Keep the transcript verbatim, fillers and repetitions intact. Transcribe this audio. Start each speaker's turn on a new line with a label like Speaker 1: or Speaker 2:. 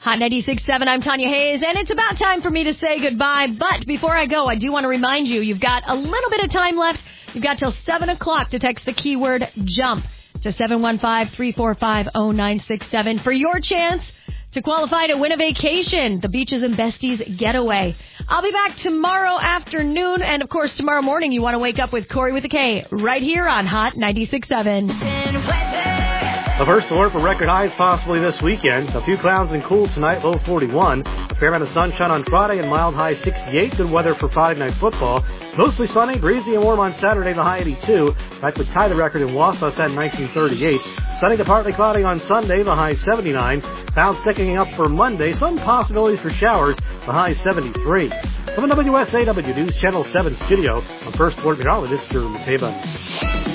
Speaker 1: Hot ninety-six point seven, I'm Tanya Hayes, and it's about time for me to say goodbye. But before I go, I do want to remind you, you've got a little bit of time left. You've got till seven o'clock to text the keyword JUMP to seven one five, three four five, zero nine six seven for your chance to qualify to win a vacation, the Beaches and Besties Getaway. I'll be back tomorrow afternoon, and of course tomorrow morning you want to wake up with Corey with a K right here on Hot ninety-six point seven.
Speaker 2: The first alert for record highs possibly this weekend. A few clouds and cool tonight, low forty-one. A fair amount of sunshine on Friday and mild high sixty-eight. Good weather for Friday night football. Mostly sunny, breezy and warm on Saturday, the high eighty-two. That would tie the record in Wausau set in nineteen thirty-eight. Sunny to partly cloudy on Sunday, the high seventy-nine. Clouds thickening up for Monday. Some possibilities for showers, the high seventy-three. From the W S A W News Channel seven studio, I'm First Alert Meteorologist Drew Mateba.